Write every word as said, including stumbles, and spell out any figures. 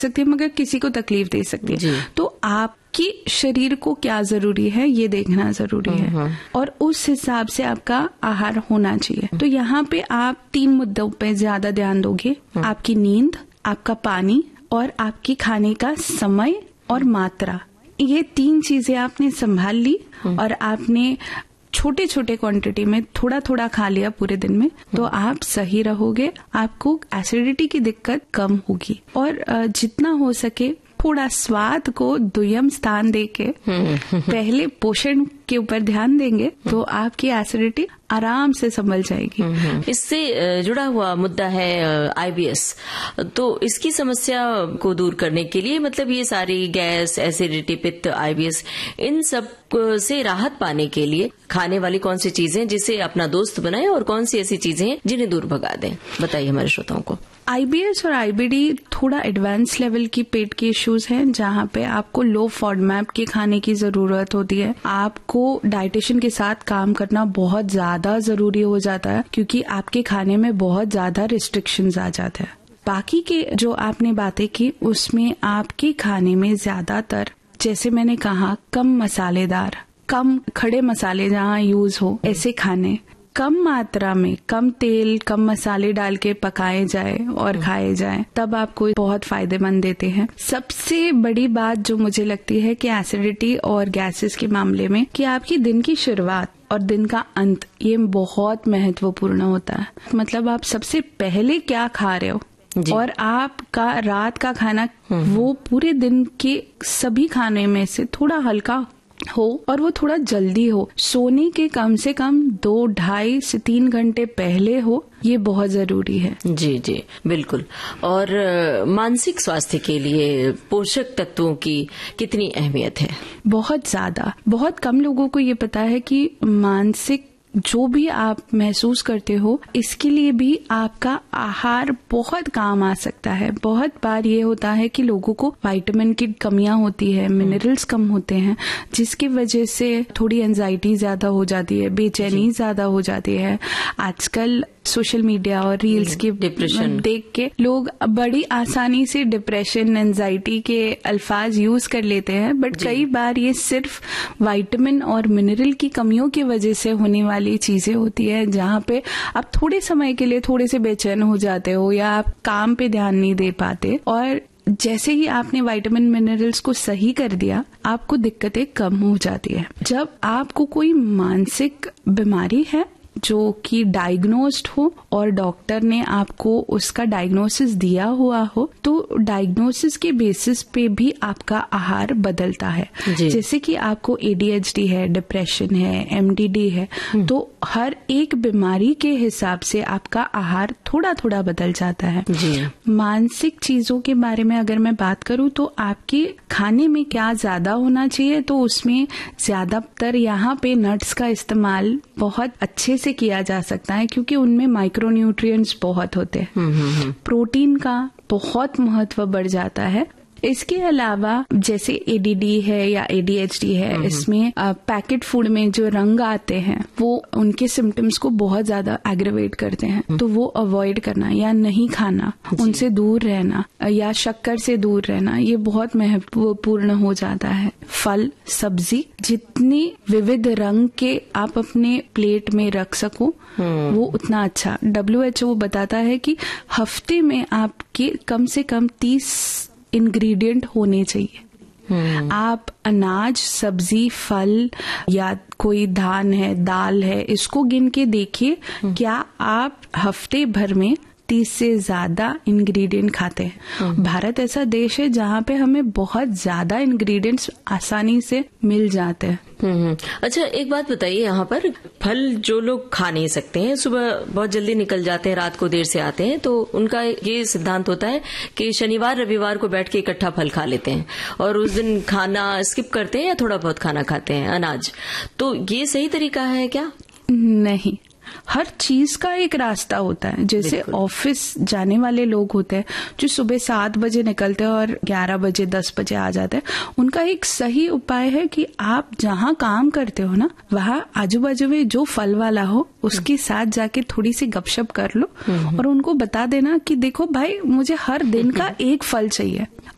सकती है मगर किसी को तकलीफ दे सकती है। तो आपकी शरीर को क्या जरूरी है ये देखना जरूरी है और उस हिसाब से आपका आहार होना चाहिए। तो यहाँ पे आप तीन मुद्दों पे ज्यादा ध्यान दोगे, आपकी नींद, आपका पानी और आपकी खाने का समय और मात्रा। ये तीन चीजें आपने संभाल ली और आपने छोटे छोटे क्वांटिटी में थोड़ा थोड़ा खा लिया पूरे दिन में, तो आप सही रहोगे, आपको एसिडिटी की दिक्कत कम होगी। और जितना हो सके थोड़ा स्वाद को दुय्यम स्थान देके पहले पोषण के ऊपर ध्यान देंगे तो आपकी एसिडिटी आराम से संभल जाएगी। इससे जुड़ा हुआ मुद्दा है आईबीएस। तो इसकी समस्या को दूर करने के लिए मतलब ये सारी गैस, एसिडिटी, पित्त, आईबीएस, इन सब से राहत पाने के लिए खाने वाली कौन सी चीजें जिसे अपना दोस्त बनाए और कौन सी ऐसी चीजें हैं जिन्हें दूर भगा दें, बताइए हमारे श्रोताओं को। आईबीएस और आईबीडी थोड़ा एडवांस लेवल की पेट के इश्यूज हैं जहाँ पे आपको लो फॉडमैप के खाने की जरूरत होती है। आपको डाइटिशियन के साथ काम करना बहुत ज्यादा जरूरी हो जाता है क्योंकि आपके खाने में बहुत ज्यादा रिस्ट्रिक्शंस आ जाते हैं। बाकी के जो आपने बातें की उसमें आपके खाने में ज्यादातर, जैसे मैंने कहा, कम मसालेदार, कम खड़े मसाले जहाँ यूज हो ऐसे खाने, कम मात्रा में कम तेल कम मसाले डाल के पकाए जाए और खाए जाए, तब आपको बहुत फायदेमंद देते हैं। सबसे बड़ी बात जो मुझे लगती है कि एसिडिटी और गैसेस के मामले में कि आपकी दिन की शुरुआत और दिन का अंत ये बहुत महत्वपूर्ण होता है। मतलब आप सबसे पहले क्या खा रहे हो और आपका रात का खाना वो पूरे दिन के सभी खाने में से थोड़ा हल्का हो और वो थोड़ा जल्दी हो, सोने के कम से कम दो ढाई से तीन घंटे पहले हो, ये बहुत जरूरी है। जी जी बिल्कुल। और मानसिक स्वास्थ्य के लिए पोषक तत्वों की कितनी अहमियत है? बहुत ज्यादा। बहुत कम लोगों को ये पता है कि मानसिक जो भी आप महसूस करते हो इसके लिए भी आपका आहार बहुत काम आ सकता है। बहुत बार ये होता है कि लोगों को विटामिन की कमियां होती है, मिनरल्स कम होते हैं, जिसकी वजह से थोड़ी एंजाइटी ज्यादा हो जाती है, बेचैनी ज्यादा हो जाती है। आजकल सोशल मीडिया और रील्स के डिप्रेशन देख के लोग बड़ी आसानी से डिप्रेशन, एंजाइटी के अल्फाज यूज कर लेते हैं, बट कई बार ये सिर्फ विटामिन और मिनरल की कमियों की वजह से होने वाली चीजें होती है, जहाँ पे आप थोड़े समय के लिए थोड़े से बेचैन हो जाते हो या आप काम पे ध्यान नहीं दे पाते। और जैसे ही आपने विटामिन मिनरल्स को सही कर दिया, आपको दिक्कतें कम हो जाती है। जब आपको कोई मानसिक बीमारी है जो कि डायग्नोस्ड हो और डॉक्टर ने आपको उसका डायग्नोसिस दिया हुआ हो, तो डायग्नोसिस के बेसिस पे भी आपका आहार बदलता है। जैसे कि आपको एडीएचडी है, डिप्रेशन है, एमडीडी है, तो हर एक बीमारी के हिसाब से आपका आहार थोड़ा थोड़ा बदल जाता है। मानसिक चीजों के बारे में अगर मैं बात करूं तो आपके खाने में क्या ज्यादा होना चाहिए, तो उसमें ज्यादातर यहाँ पे नट्स का इस्तेमाल बहुत अच्छे से किया जा सकता है क्योंकि उनमें माइक्रोन्यूट्रिएंट्स बहुत होते हैं। प्रोटीन का बहुत महत्व बढ़ जाता है। इसके अलावा जैसे एडीडी है या एडीएचडी है, इसमें पैकेट फूड में जो रंग आते हैं वो उनके सिम्टम्स को बहुत ज्यादा एग्रेवेट करते हैं, तो वो अवॉइड करना या नहीं खाना, उनसे दूर रहना या शक्कर से दूर रहना, ये बहुत महत्वपूर्ण हो जाता है। फल सब्जी जितनी विविध रंग के आप अपने प्लेट में रख सको वो उतना अच्छा। डब्ल्यू एच ओ बताता है कि हफ्ते में आपके कम से कम तीस इंग्रेडिएंट होने चाहिए। आप अनाज, सब्जी, फल या कोई धान है, दाल है, इसको गिन के देखिए क्या आप हफ्ते भर में तीस से ज्यादा इंग्रेडिएंट खाते हैं। भारत ऐसा देश है जहाँ पे हमें बहुत ज्यादा इंग्रेडिएंट्स आसानी से मिल जाते हैं। अच्छा एक बात बताइए, यहाँ पर फल जो लोग खा नहीं सकते हैं, सुबह बहुत जल्दी निकल जाते हैं, रात को देर से आते हैं, तो उनका ये सिद्धांत होता है कि शनिवार रविवार को बैठ के इकट्ठा फल खा लेते हैं और उस दिन खाना स्किप करते हैं या थोड़ा बहुत खाना खाते हैं अनाज, तो ये सही तरीका है क्या? नहीं, हर चीज का एक रास्ता होता है। जैसे ऑफिस जाने वाले लोग होते हैं जो सुबह सात बजे निकलते हैं और ग्यारह बजे दस बजे आ जाते हैं, उनका एक सही उपाय है कि आप जहाँ काम करते हो ना, वहाँ आजू बाजू में जो फल वाला हो उसके साथ जाके थोड़ी सी गपशप कर लो और उनको बता देना कि देखो भाई मुझे हर दिन का एक फल चाहिए।